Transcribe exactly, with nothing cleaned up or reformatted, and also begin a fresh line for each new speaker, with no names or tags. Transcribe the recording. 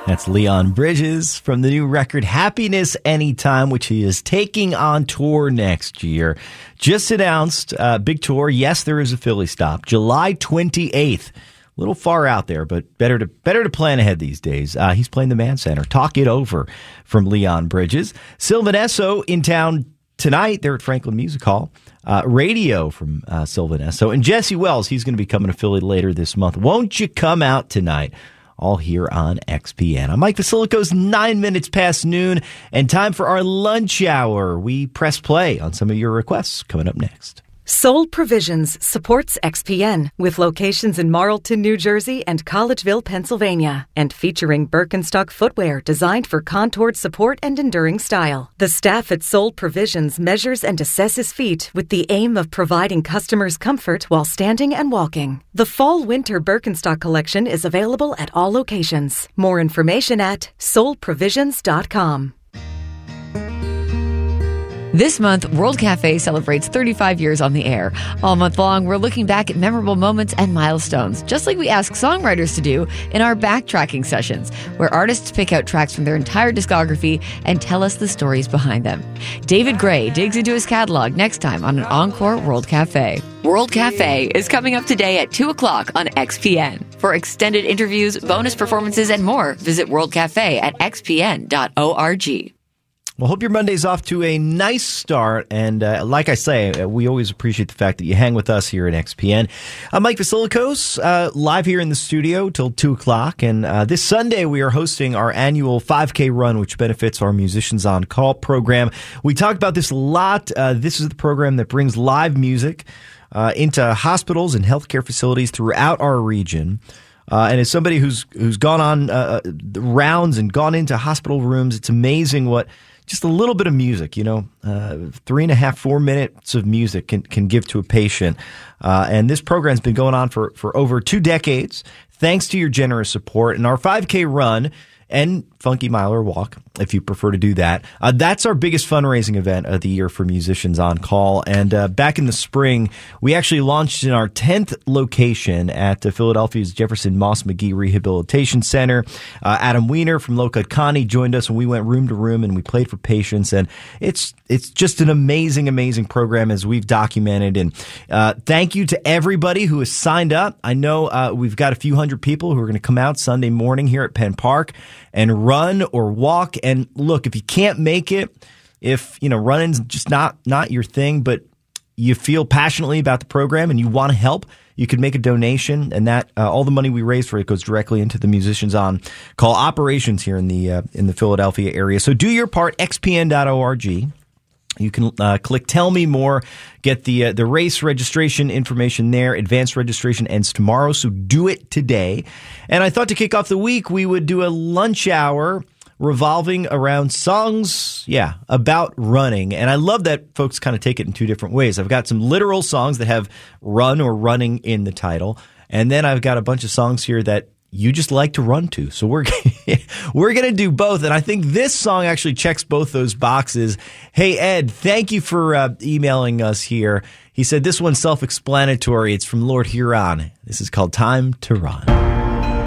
That's Leon Bridges from the new record Happiness Anytime, which he is taking on tour next year. Just announced uh, big tour. Yes, there is a Philly stop, July twenty-eighth. A little far out there, but better to better to plan ahead these days. Uh, he's playing the Mann Center. Talk It Over from Leon Bridges. Sylvan Esso in town tonight. They're at Franklin Music Hall. Uh, radio from uh, Sylvan Esso. And Jesse Wells, he's going to be coming to Philly later this month. Won't you come out tonight? All here on X P N. I'm Mike Vasilico's nine minutes past noon, and time for our lunch hour. We press play on some of your requests coming up next.
Soul Provisions supports X P N with locations in Marlton, New Jersey and Collegeville, Pennsylvania, and featuring Birkenstock footwear designed for contoured support and enduring style. The staff at Soul Provisions measures and assesses feet with the aim of providing customers comfort while standing and walking. The Fall-Winter Birkenstock collection is available at all locations. More information at soul provisions dot com.
This month, World Cafe celebrates thirty-five years on the air. All month long, we're looking back at memorable moments and milestones, just like we ask songwriters to do in our backtracking sessions, where artists pick out tracks from their entire discography and tell us the stories behind them. David Gray digs into his catalog next time on an Encore World Cafe. World Cafe is coming up today at two o'clock on X P N. For extended interviews, bonus performances, and more, visit World Cafe at x p n dot org.
Well, hope your Monday's off to a nice start. And uh, like I say, we always appreciate the fact that you hang with us here at X P N. I'm Mike Vasilikos, uh, live here in the studio till two o'clock. And uh, this Sunday, we are hosting our annual five K run, which benefits our Musicians on Call program. We talked about this a lot. Uh, this is the program that brings live music uh, into hospitals and healthcare facilities throughout our region. Uh, and as somebody who's who's gone on uh, rounds and gone into hospital rooms, it's amazing what just a little bit of music, you know, uh, three and a half, four minutes of music can, can give to a patient. Uh, and this program's been going on for, for over two decades, thanks to your generous support. And our five K run and Funky Mile or Walk, if you prefer to do that, uh, that's our biggest fundraising event of the year for Musicians on Call. And uh, back in the spring, we actually launched in our tenth location at uh, Philadelphia's Jefferson Moss McGee Rehabilitation Center. Uh, Adam Weiner from Locut Connie joined us, and we went room to room and we played for patients. And it's it's just an amazing, amazing program as we've documented. And uh, thank you to everybody who has signed up. I know uh, we've got a few hundred people who are going to come out Sunday morning here at Penn Park and run or walk. And look, if you can't make it, if, you know, running's just not, not your thing, but you feel passionately about the program and you want to help, you could make a donation, and that uh, all the money we raise for it goes directly into the Musicians on Call operations here in the uh, in the Philadelphia area. So do your part, x p n dot org. You can uh, click Tell Me More, get the uh, the race registration information there. Advanced registration ends tomorrow, so do it today. And I thought to kick off the week, we would do a lunch hour revolving around songs, yeah, about running. And I love that folks kind of take it in two different ways. I've got some literal songs that have run or running in the title, and then I've got a bunch of songs here that you just like to run to. So we're we're going to do both. And I think this song actually checks both those boxes. Hey, Ed, thank you for uh, emailing us here. He said this one's self-explanatory. It's from Lord Huron. This is called Time to Run.